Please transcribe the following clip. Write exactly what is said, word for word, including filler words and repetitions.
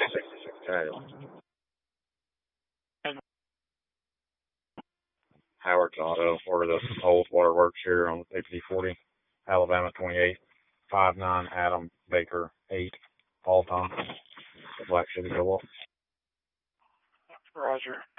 sixty-six Taggart. Howard's Auto, order the old waterworks here on A P forty, Alabama twenty-eight, five nine Adam Baker eight, Alton, Black City Double. Roger.